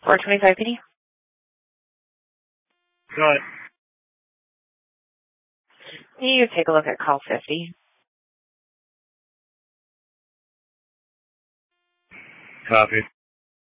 425 PD. Good. You take a look at call 50. Copy.